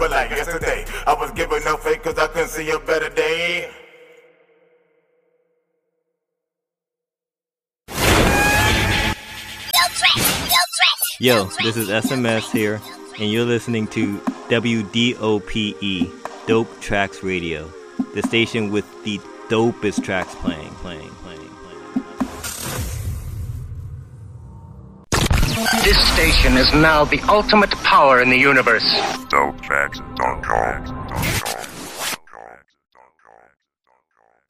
But like yesterday, I was giving no fake cause I couldn't see a better day. Yo, this is SMS here, and you're listening to WDOPE, Dope Tracks Radio, the station with the dopest tracks playing. This station is now the ultimate power in the universe. DopeTracks.com.